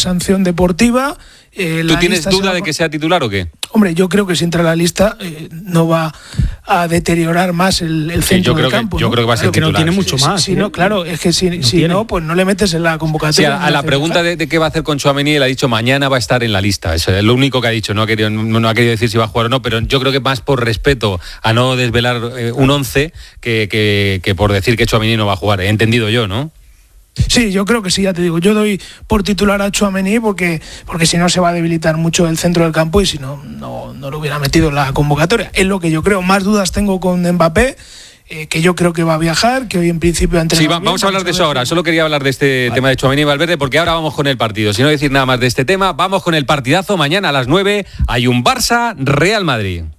sanción deportiva. ¿Tú tienes duda de que sea titular o qué? Hombre, yo creo que si entra a la lista no va a deteriorar más el centro del campo. Yo creo que va a ser titular. Que no tiene mucho más. Sí, no, claro, es que si no, pues no le metes en la convocatoria. Sí, a la pregunta de qué va a hacer con Tchouaméni, él ha dicho mañana va a estar en la lista. Eso es lo único que ha dicho. No ha querido decir si va a jugar o no, pero yo creo que más por respeto a no desvelar un 11 que por decir que Tchouaméni no va a jugar. He entendido yo, ¿no? Sí, yo creo que sí, ya te digo. Yo doy por titular a Tchouaméni porque si no se va a debilitar mucho el centro del campo y si no lo hubiera metido en la convocatoria. Es lo que yo creo. Más dudas tengo con Mbappé, que yo creo que va a viajar, que hoy en principio ha entrenado. Sí, vamos a hablar de eso ahora. Solo quería hablar de este tema de Tchouaméni y Valverde porque ahora vamos con el partido. Si no decir nada más de este tema, vamos con el partidazo. Mañana a las 9 hay un Barça-Real Madrid.